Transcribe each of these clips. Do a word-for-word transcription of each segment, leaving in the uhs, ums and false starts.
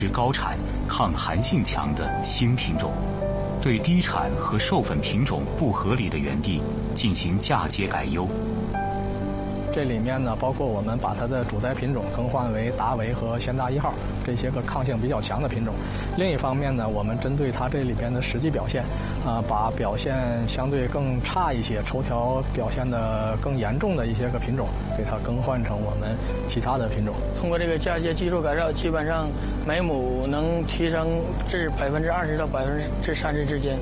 高产、抗寒性强的新品种，对低产和授粉品种不合理的园地进行嫁接改优。 这里面呢，包括我们把它的主栽品种更换为达维和仙大一号这些个抗性比较强的品种。另一方面呢，我们针对它这里边的实际表现，啊、呃，把表现相对更差一些、抽条表现的更严重的一些个品种，给它更换成我们其他的品种。 通过这个嫁接技术改造，基本上每亩能提升至百分之二十到百分之三十之间。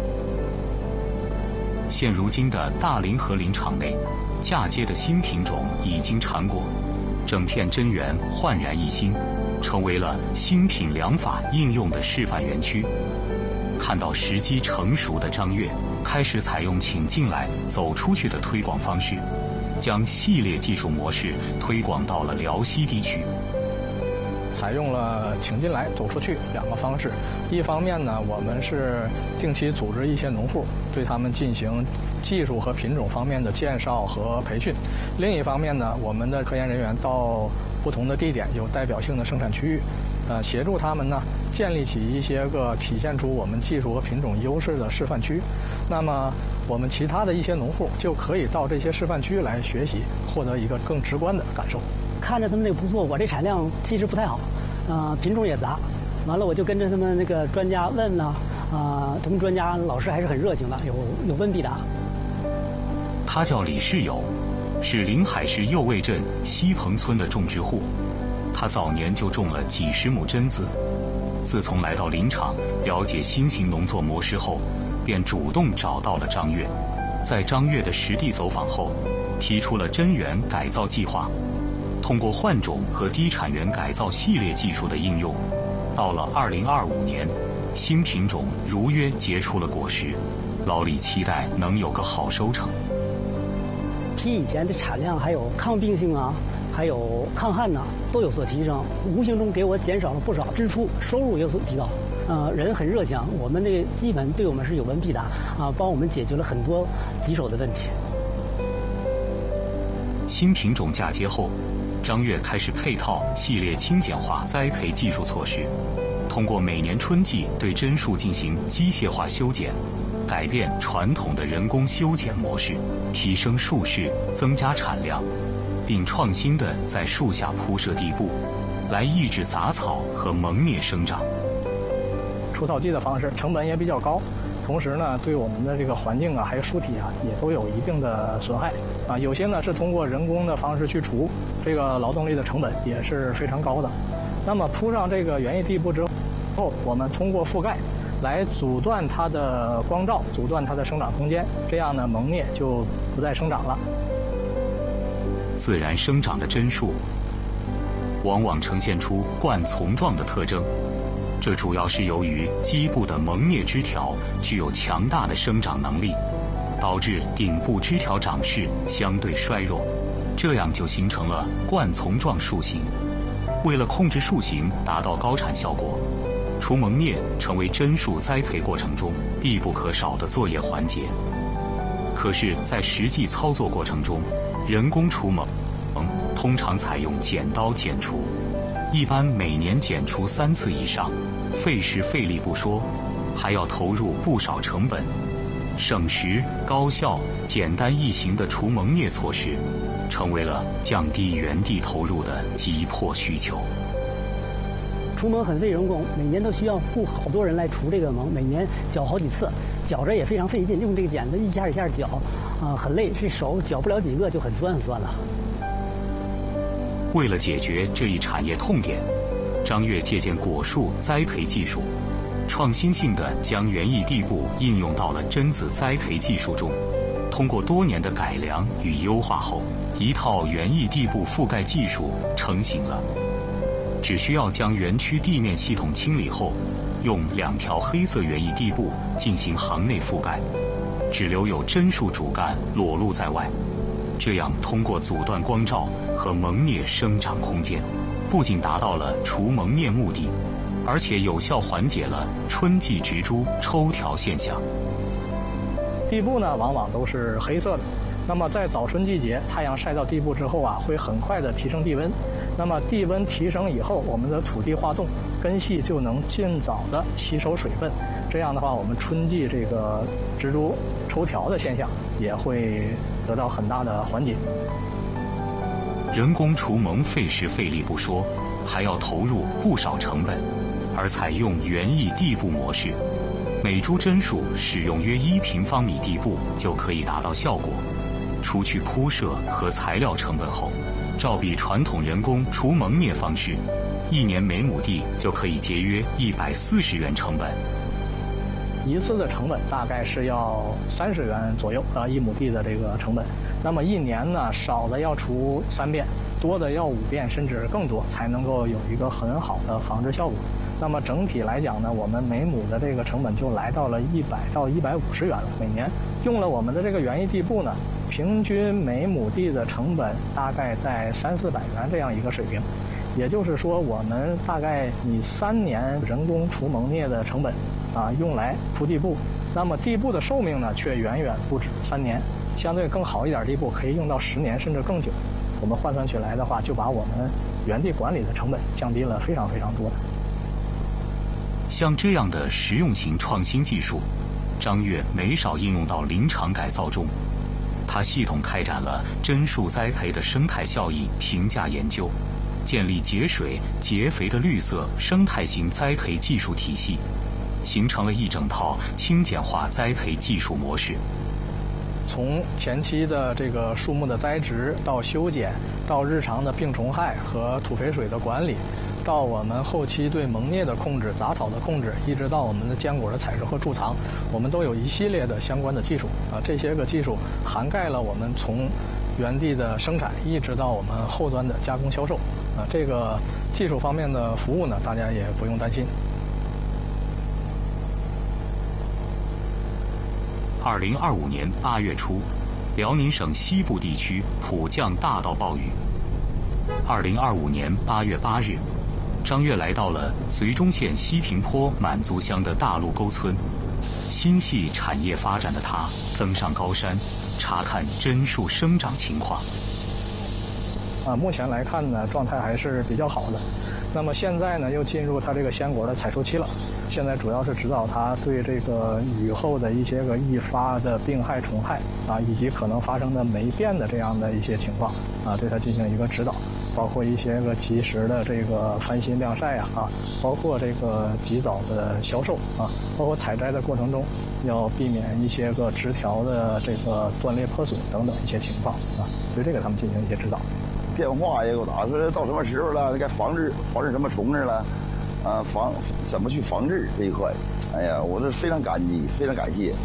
现如今的大林和林场内，嫁接的新品种已经产果，整片真园焕然一新，成为了新品良法应用的示范园区。看到时机成熟的张悦，开始采用请进来走出去的推广方式，将系列技术模式推广到了辽西地区。 采用了请进来走出去两个方式，一方面呢，我们是定期组织一些农户，对他们进行技术和品种方面的介绍和培训；另一方面呢，我们的科研人员到不同的地点有代表性的生产区域，呃，协助他们呢建立起一些个体现出我们技术和品种优势的示范区。那么我们其他的一些农户就可以到这些示范区来学习，获得一个更直观的感受。 看着他们那个不错，我这产量其实不太好，啊、呃，品种也杂。完了，我就跟着他们那个专家问呢，啊、呃，他们专家老师还是很热情的，有有问必答。 他叫李世友，是临海市右卫镇西棚村的种植户。他早年就种了几十亩榛子，自从来到林场了解新型农作模式后，便主动找到了张悦。在张悦的实地走访后，提出了真园改造计划。通过换种和低产园改造系列技术的应用，到了二零二五年，新品种如约结出了果实。老李期待能有个好收成。 比以前的产量还有抗病性啊，还有抗旱呐、啊，都有所提升，无形中给我减少了不少支出，收入有所提高。呃，人很热情，我们这基本对我们是有问必答啊，帮我们解决了很多棘手的问题。 新品种嫁接后，张悦开始配套系列轻简化栽培技术措施，通过每年春季对榛树进行机械化修剪，改变传统的人工修剪模式，提升树势，增加产量，并创新的在树下铺设地布，来抑制杂草和萌灭生长。 除草剂的方式成本也比较高，同时呢，对我们的这个环境啊，还有树体啊，也都有一定的损害啊。有些呢是通过人工的方式去除，这个劳动力的成本也是非常高的。那么铺上这个园艺地布之后，我们通过覆盖来阻断它的光照，阻断它的生长空间，这样呢，萌灭就不再生长了。 自然生长的榛树，往往呈现出冠丛状的特征。这主要是由于基部的萌灭枝条具有强大的生长能力，导致顶部枝条长势相对衰弱，这样就形成了冠丛状树形。为了控制树形，达到高产效果，除萌灭成为榛树栽培过程中必不可少的作业环节。可是，在实际操作过程中，人工除萌通常采用剪刀剪除，一般每年剪除三次以上，费时费力不说，还要投入不少成本。省时、高效、简单易行的除萌灭措施，成为了降低园地投入的急迫需求。 除萌很费人工，每年都需要雇好多人来除这个萌，每年绞好几次，绞着也非常费劲，用这个剪子一下一下绞，啊、呃，很累，这手绞不了几个就很酸很酸了。 为了解决这一产业痛点，张悦借鉴果树栽培技术，创新性地将园艺地布应用到了榛子栽培技术中。通过多年的改良与优化后，一套园艺地布覆盖技术成型了。只需要将园区地面系统清理后，用两条黑色园艺地布进行行内覆盖，只留有榛树主干裸露在外。这样通过阻断光照和萌灭生长空间，不仅达到了除萌灭目的，而且有效缓解了春季植株抽条现象。 地布呢，往往都是黑色的。那么在早春季节，太阳晒到地布之后啊，会很快的提升地温。那么地温提升以后，我们的土地化冻根系就能尽早的吸收水分。这样的话，我们春季这个植株抽条的现象也会得到很大的缓解。 人工除萌费时费力不说，还要投入不少成本，而采用园艺地布模式，每株针树使用约一平方米地布就可以达到效果。除去铺设和材料成本后，照比传统人工除萌灭方式，一年每亩地就可以节约一百四十元成本。 一次的成本大概是要三十元左右啊，一亩地的这个成本。那么一年呢，少的要除三遍，多的要五遍，甚至更多，才能够有一个很好的防治效果。那么整体来讲呢，我们每亩的这个成本就来到了一百到一百五十元了。每年用了我们的这个园艺地布呢，平均每亩地的成本大概在三四百元这样一个水平。也就是说，我们大概以三年人工除萌灭的成本啊，用来铺地布，那么地布的寿命呢，却远远不止三年。相对更好一点地布可以用到十年甚至更久。我们换算起来的话，就把我们园地管理的成本降低了非常非常多的。 像这样的实用型创新技术，张越没少应用到林场改造中。他系统开展了针树栽培的生态效益评价研究，建立节水节肥的绿色生态型栽培技术体系，形成了一整套轻简化栽培技术模式。 从前期的这个树木的栽植到修剪，到日常的病虫害和土肥水的管理，到我们后期对萌孽的控制、杂草的控制，一直到我们的坚果的采收和贮藏，我们都有一系列的相关的技术啊。这些个技术涵盖了我们从园地的生产，一直到我们后端的加工销售啊。这个技术方面的服务呢，大家也不用担心。 二零二五年八月初，辽宁省西部地区普降大到暴雨。二零二五年八月八日，张越来到了绥中县西平坡满族乡的大路沟村。心系产业发展的他，登上高山，查看针树生长情况。 啊，目前来看呢，状态还是比较好的。那么现在呢，又进入它这个鲜果的采收期了。现在主要是指导它对这个雨后的一些个易发的病害虫害啊，以及可能发生的霉变的这样的一些情况啊，对它进行一个指导，包括一些个及时的这个翻新晾晒啊，啊，包括这个及早的销售啊，包括采摘的过程中要避免一些个枝条的这个断裂破损等等一些情况啊，对这个他们进行一些指导。 电话也给我打，说到什么时候了，该防治防治什么虫子了，啊，防怎么去防治这一块，哎呀，我是非常感激，非常感谢。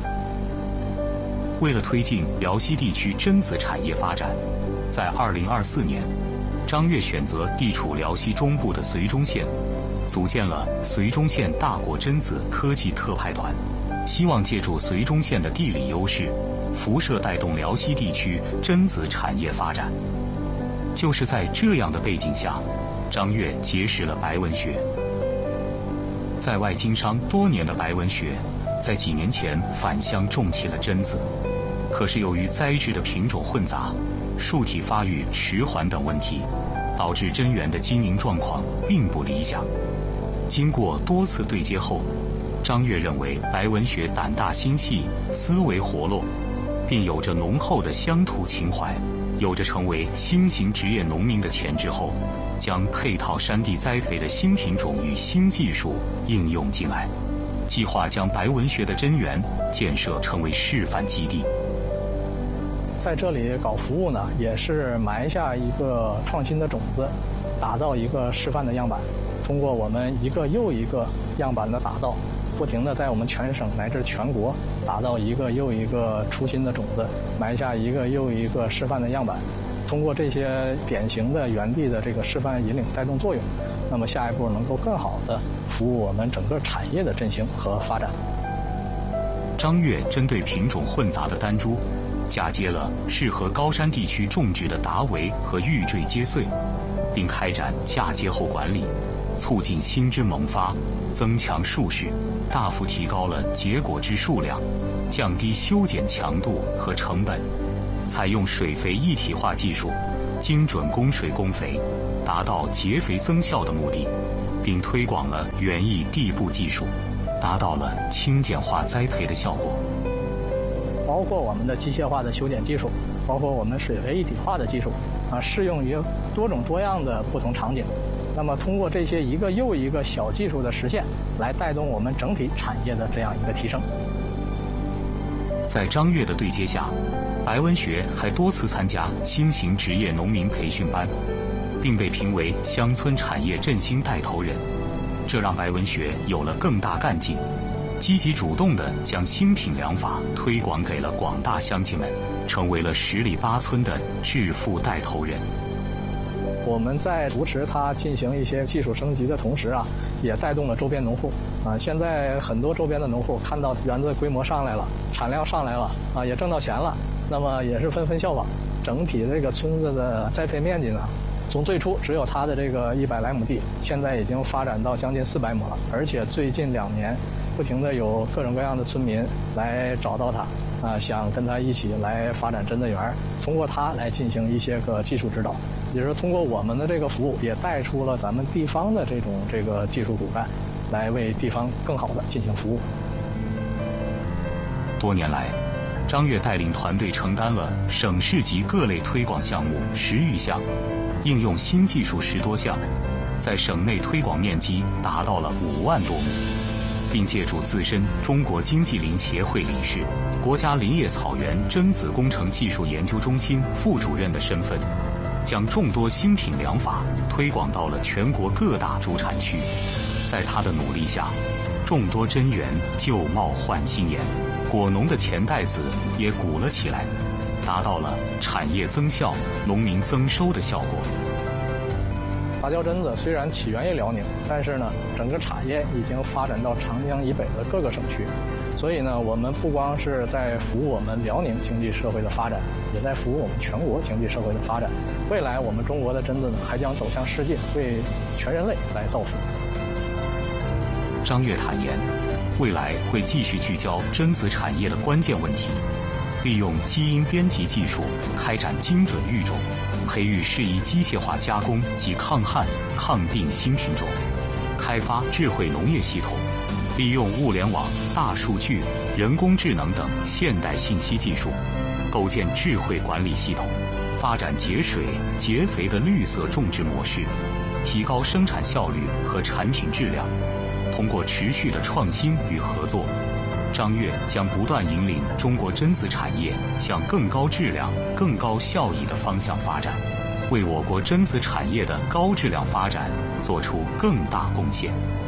为了推进辽西地区榛子产业发展，在二零二四年，张越选择地处辽西中部的绥中县，组建了绥中县大果榛子科技特派团，希望借助绥中县的地理优势，辐射带动辽西地区榛子产业发展。就是在这样的背景下，张越结识了白文学。在外经商多年的白文学，在几年前返乡种起了榛子，可是由于栽植的品种混杂、树体发育迟缓等问题，导致榛园的经营状况并不理想。经过多次对接后，张越认为白文学胆大心细、思维活络，并有着浓厚的乡土情怀，有着成为新型职业农民的潜质后，将配套山地栽培的新品种与新技术应用进来，计划将白文学的榛园建设成为示范基地。 在这里搞服务呢，也是埋下一个创新的种子，打造一个示范的样板。通过我们一个又一个样板的打造，不停地在我们全省乃至全国打造一个又一个初心的种子，埋下一个又一个示范的样板。通过这些典型的园地的这个示范引领带动作用，那么下一步能够更好地服务我们整个产业的振兴和发展。 张越针对品种混杂的丹珠，嫁接了适合高山地区种植的达维和玉坠接穗，并开展嫁接后管理，促进新枝萌发，增强树势，大幅提高了结果枝数量，降低修剪强度和成本，采用水肥一体化技术，精准供水供肥，达到节肥增效的目的。 并推广了园艺地布技术，达到了轻简化栽培的效果。 包括我们的机械化的修剪技术，包括我们水培一体化的技术，啊，适用于多种多样的不同场景。那么通过这些一个又一个小技术的实现，来带动我们整体产业的这样一个提升。 在张越的对接下，白文学还多次参加新型职业农民培训班，并被评为乡村产业振兴带头人，这让白文学有了更大干劲，积极主动地将新品粮法推广给了广大乡亲们，成为了十里八村的致富带头人。 我们在扶持它进行一些技术升级的同时啊，也带动了周边农户啊。现在很多周边的农户看到园子规模上来了，产量上来了啊，也挣到钱了，那么也是纷纷效仿。整体这个村子的栽培面积呢，从最初只有它的这个一百来亩地，现在已经发展到将近四百亩了。而且最近两年，不停的有各种各样的村民来找到他，啊，想跟他一起来发展榛子园，通过他来进行一些个技术指导。也就是通过我们的这个服务，也带出了咱们地方的这种这个技术骨干，来为地方更好的进行服务。 多年来，张越带领团队承担了省市级各类推广项目十余项，应用新技术十多项，在省内推广面积达到了五万多亩，并借助自身中国经济林协会理事、国家林业草原榛子工程技术研究中心副主任的身份，将众多新品粮法推广到了全国各大主产区。在他的努力下，众多榛园旧貌换新颜，果农的钱袋子也鼓了起来，达到了产业增效、农民增收的效果。 杂交榛子虽然起源于辽宁，但是呢，整个产业已经发展到长江以北的各个省区。所以呢，我们不光是在服务我们辽宁经济社会的发展，也在服务我们全国经济社会的发展。未来我们中国的榛子呢，还将走向世界，为全人类来造福。 张越坦言，未来会继续聚焦榛子产业的关键问题，利用基因编辑技术开展精准育种，培育适宜机械化加工及抗旱、抗病新品种，开发智慧农业系统，利用物联网、大数据、人工智能等现代信息技术，构建智慧管理系统，发展节水、节肥的绿色种植模式，提高生产效率和产品质量。通过持续的创新与合作，张越将不断引领中国榛子产业向更高质量、更高效益的方向发展，为我国榛子产业的高质量发展做出更大贡献。